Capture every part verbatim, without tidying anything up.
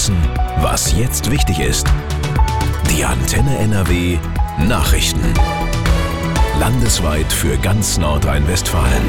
wissen, was jetzt wichtig ist. Die Antenne N R W Nachrichten. Landesweit für ganz Nordrhein-Westfalen.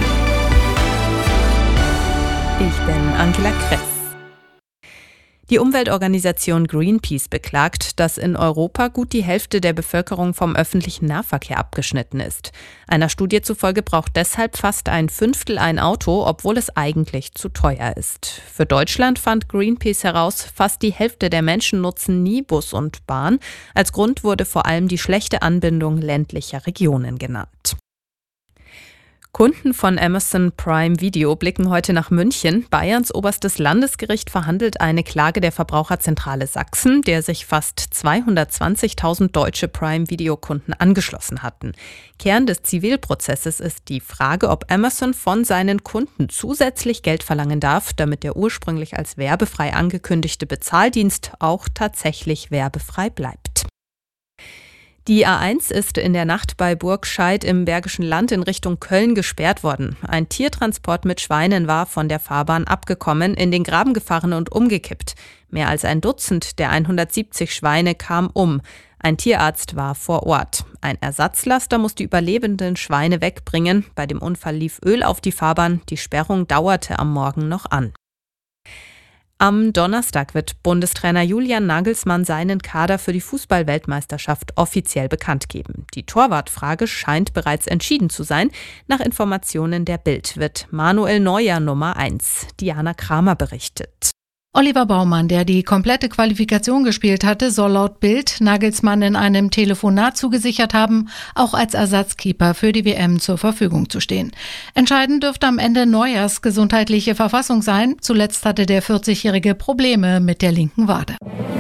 Ich bin Angela Kress. Die Umweltorganisation Greenpeace beklagt, dass in Europa gut die Hälfte der Bevölkerung vom öffentlichen Nahverkehr abgeschnitten ist. Einer Studie zufolge braucht deshalb fast ein Fünftel ein Auto, obwohl es eigentlich zu teuer ist. Für Deutschland fand Greenpeace heraus, fast die Hälfte der Menschen nutzen nie Bus und Bahn. Als Grund wurde vor allem die schlechte Anbindung ländlicher Regionen genannt. Kunden von Amazon Prime Video blicken heute nach München. Bayerns oberstes Landesgericht verhandelt eine Klage der Verbraucherzentrale Sachsen, der sich fast zweihundertzwanzigtausend deutsche Prime-Video-Kunden angeschlossen hatten. Kern des Zivilprozesses ist die Frage, ob Amazon von seinen Kunden zusätzlich Geld verlangen darf, damit der ursprünglich als werbefrei angekündigte Bezahldienst auch tatsächlich werbefrei bleibt. Die A eins ist in der Nacht bei Burgscheid im Bergischen Land in Richtung Köln gesperrt worden. Ein Tiertransport mit Schweinen war von der Fahrbahn abgekommen, in den Graben gefahren und umgekippt. Mehr als ein Dutzend der hundertsiebzig Schweine kam um. Ein Tierarzt war vor Ort. Ein Ersatzlaster muss die überlebenden Schweine wegbringen. Bei dem Unfall lief Öl auf die Fahrbahn. Die Sperrung dauerte am Morgen noch an. Am Donnerstag wird Bundestrainer Julian Nagelsmann seinen Kader für die Fußball-Weltmeisterschaft offiziell bekannt geben. Die Torwartfrage scheint bereits entschieden zu sein. Nach Informationen der Bild wird Manuel Neuer Nummer eins. Diana Kramer berichtet. Oliver Baumann, der die komplette Qualifikation gespielt hatte, soll laut Bild Nagelsmann in einem Telefonat zugesichert haben, auch als Ersatzkeeper für die W M zur Verfügung zu stehen. Entscheidend dürfte am Ende Neuers gesundheitliche Verfassung sein. Zuletzt hatte der vierzigjährige Probleme mit der linken Wade.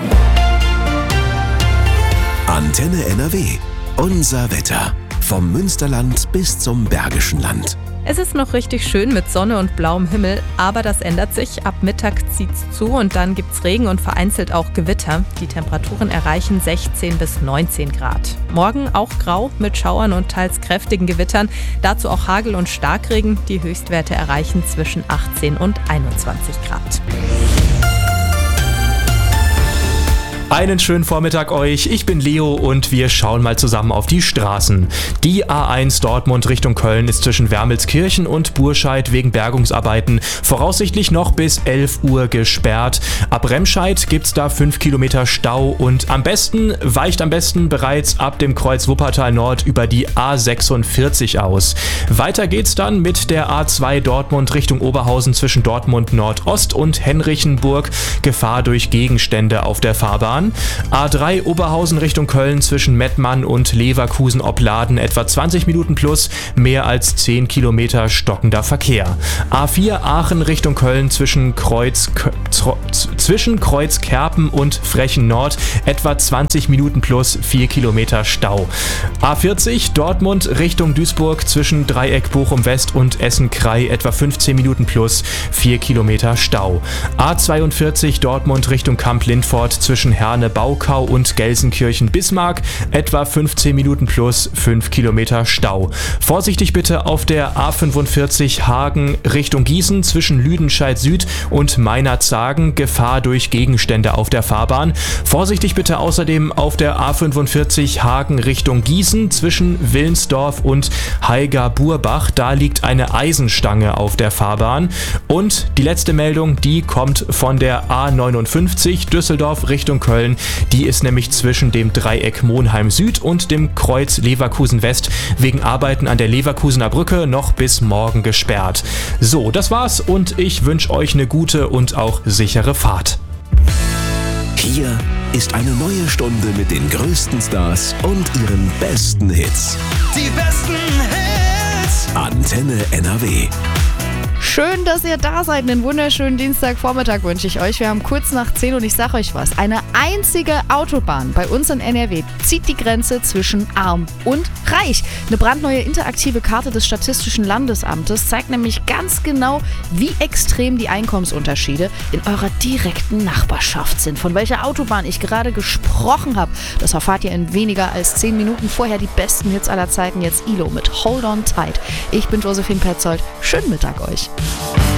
Antenne N R W. Unser Wetter. Vom Münsterland bis zum Bergischen Land. Es ist noch richtig schön mit Sonne und blauem Himmel, aber das ändert sich. Ab Mittag zieht's zu und dann gibt's Regen und vereinzelt auch Gewitter. Die Temperaturen erreichen sechzehn bis neunzehn Grad. Morgen auch grau mit Schauern und teils kräftigen Gewittern. Dazu auch Hagel und Starkregen. Die Höchstwerte erreichen zwischen achtzehn und einundzwanzig Grad. Einen schönen Vormittag euch, ich bin Leo und wir schauen mal zusammen auf die Straßen. Die A eins Dortmund Richtung Köln ist zwischen Wermelskirchen und Burscheid wegen Bergungsarbeiten voraussichtlich noch bis elf Uhr gesperrt. Ab Remscheid gibt's da fünf Kilometer Stau und am besten, weicht am besten bereits ab dem Kreuz Wuppertal Nord über die A sechsundvierzig aus. Weiter geht's dann mit der A zwei Dortmund Richtung Oberhausen zwischen Dortmund Nordost und Henrichenburg. Gefahr durch Gegenstände auf der Fahrbahn. A drei Oberhausen Richtung Köln zwischen Mettmann und Leverkusen-Opladen etwa zwanzig Minuten plus, mehr als zehn Kilometer stockender Verkehr. A vier Aachen Richtung Köln zwischen Kreuz, zwischen Kreuz Kerpen und Frechen Nord etwa zwanzig Minuten plus, vier Kilometer Stau. A vierzig Dortmund Richtung Duisburg zwischen Dreieck Bochum West und Essen-Krei etwa fünfzehn Minuten plus, vier Kilometer Stau. A zweiundvierzig Dortmund Richtung Kamp-Lindfort zwischen Herne Baukau und Gelsenkirchen-Bismarck etwa fünfzehn Minuten plus, fünf Kilometer Stau. Vorsichtig bitte auf der A fünfundvierzig Hagen Richtung Gießen zwischen Lüdenscheid Süd und Meinerzhagen, Gefahr durch Gegenstände auf der Fahrbahn. Vorsichtig bitte außerdem auf der A fünfundvierzig Hagen Richtung Gießen zwischen Willensdorf und Haiger-Burbach, da liegt eine Eisenstange auf der Fahrbahn. Und die letzte Meldung, die kommt von der A neunundfünfzig Düsseldorf Richtung Köln. Die ist nämlich zwischen dem Dreieck Monheim Süd und dem Kreuz Leverkusen West wegen Arbeiten an der Leverkusener Brücke noch bis morgen gesperrt. So, das war's und ich wünsche euch eine gute und auch sichere Fahrt. Hier ist eine neue Stunde mit den größten Stars und ihren besten Hits. Die besten Hits. Antenne N R W. Schön, dass ihr da seid. Einen wunderschönen Dienstagvormittag wünsche ich euch. Wir haben kurz nach zehn und ich sage euch was. Eine einzige Autobahn bei uns in N R W zieht die Grenze zwischen arm und reich. Eine brandneue interaktive Karte des Statistischen Landesamtes zeigt nämlich ganz genau, wie extrem die Einkommensunterschiede in eurer direkten Nachbarschaft sind. Von welcher Autobahn ich gerade gesprochen habe, das erfahrt ihr in weniger als zehn Minuten. Vorher die besten Hits aller Zeiten. Jetzt I L O mit Hold On Tight. Ich bin Josephine Petzold. Schönen Mittag euch.